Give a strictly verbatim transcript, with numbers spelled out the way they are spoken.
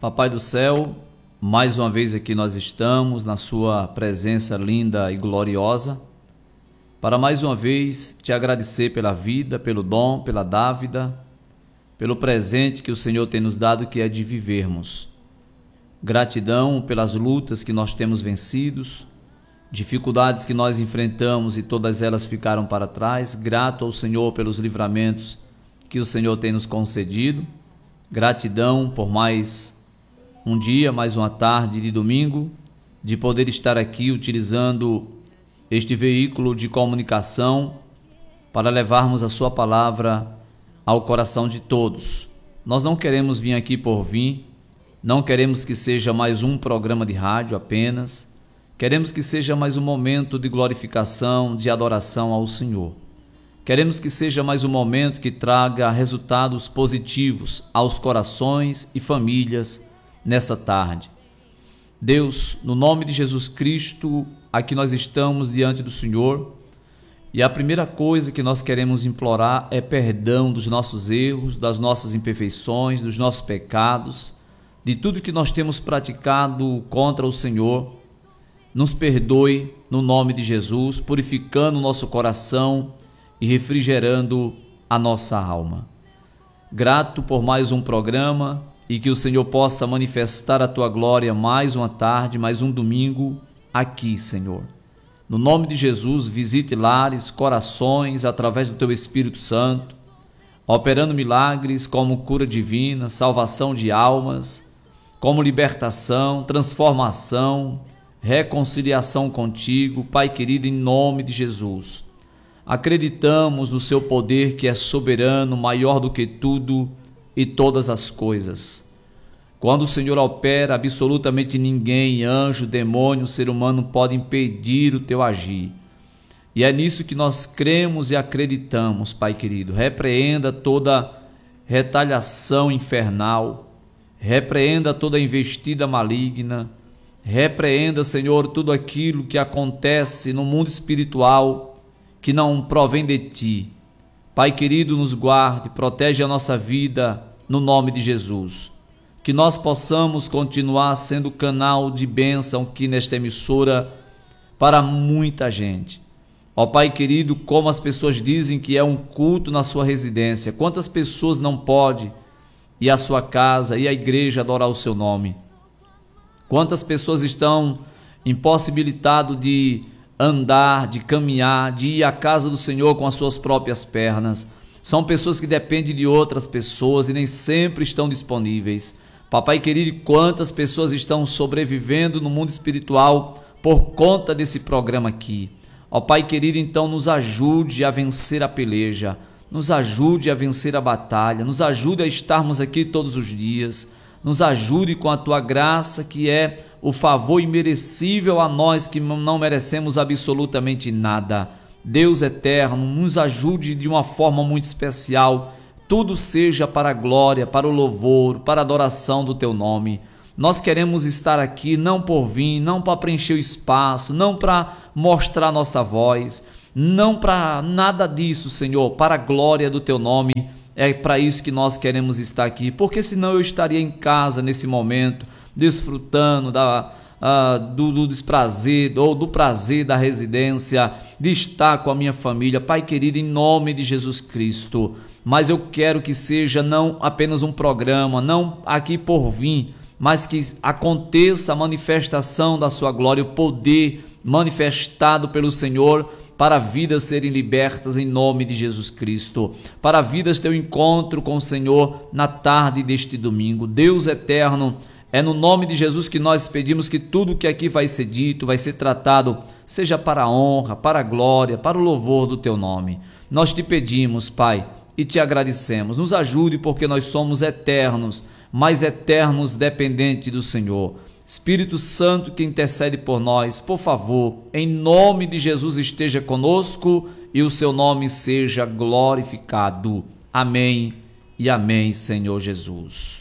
Papai do céu, mais uma vez aqui nós estamos na sua presença linda e gloriosa, para mais uma vez te agradecer pela vida, pelo dom, pela dávida, pelo presente que o Senhor tem nos dado, que é de vivermos. Gratidão pelas lutas que nós temos vencidos, dificuldades que nós enfrentamos e todas elas ficaram para trás. Grato ao Senhor pelos livramentos que o Senhor tem nos concedido. Gratidão por mais um dia, mais uma tarde de domingo, de poder estar aqui utilizando este veículo de comunicação para levarmos a sua palavra ao coração de todos. Nós não queremos vir aqui por vir, não queremos que seja mais um programa de rádio apenas, queremos que seja mais um momento de glorificação, de adoração ao Senhor. Queremos que seja mais um momento que traga resultados positivos aos corações e famílias nessa tarde. Deus, no nome de Jesus Cristo, aqui nós estamos diante do Senhor, e a primeira coisa que nós queremos implorar é perdão dos nossos erros, das nossas imperfeições, dos nossos pecados, de tudo que nós temos praticado contra o Senhor. Nos perdoe no nome de Jesus, purificando o nosso coração e refrigerando a nossa alma. Grato por mais um programa, e que o Senhor possa manifestar a Tua glória mais uma tarde, mais um domingo aqui, Senhor. No nome de Jesus, visite lares, corações, através do Teu Espírito Santo, operando milagres como cura divina, salvação de almas, como libertação, transformação, reconciliação contigo, Pai querido, em nome de Jesus. Acreditamos no Seu poder, que é soberano, maior do que tudo e todas as coisas. Quando o Senhor opera, absolutamente ninguém, anjo, demônio, ser humano, pode impedir o teu agir. E é nisso que nós cremos e acreditamos, Pai querido. Repreenda toda retaliação infernal, repreenda toda investida maligna, repreenda, Senhor, tudo aquilo que acontece no mundo espiritual que não provém de Ti. Pai querido, nos guarde, protege a nossa vida no nome de Jesus. Que nós possamos continuar sendo canal de bênção aqui nesta emissora para muita gente. Ó Pai querido, como as pessoas dizem que é um culto na sua residência, quantas pessoas não podem ir à sua casa, ir à igreja adorar o seu nome? Quantas pessoas estão impossibilitadas de andar, de caminhar, de ir à casa do Senhor com as suas próprias pernas? São pessoas que dependem de outras pessoas e nem sempre estão disponíveis. Papai querido, quantas pessoas estão sobrevivendo no mundo espiritual por conta desse programa aqui? Ó Pai querido, então nos ajude a vencer a peleja, nos ajude a vencer a batalha, nos ajude a estarmos aqui todos os dias, nos ajude com a Tua graça, que é o favor imerecível a nós que não merecemos absolutamente nada. Deus eterno, nos ajude de uma forma muito especial, tudo seja para a glória, para o louvor, para a adoração do Teu nome. Nós queremos estar aqui não por vir, não para preencher o espaço, não para mostrar nossa voz, não para nada disso, Senhor, para a glória do Teu nome. É para isso que nós queremos estar aqui, porque senão eu estaria em casa nesse momento, desfrutando da, uh, do, do desprazer ou do prazer da residência, de estar com a minha família. Pai querido, em nome de Jesus Cristo, mas eu quero que seja não apenas um programa, não aqui por vir, mas que aconteça a manifestação da Sua glória, o poder manifestado pelo Senhor, para vidas serem libertas em nome de Jesus Cristo, para vidas ter um encontro com o Senhor na tarde deste domingo. Deus eterno, é no nome de Jesus que nós pedimos que tudo que aqui vai ser dito, vai ser tratado, seja para a honra, para a glória, para o louvor do Teu nome. Nós te pedimos, Pai, e te agradecemos. Nos ajude, porque nós somos eternos, mas eternos dependentes do Senhor. Espírito Santo que intercede por nós, por favor, em nome de Jesus esteja conosco e o Seu nome seja glorificado. Amém e amém, Senhor Jesus.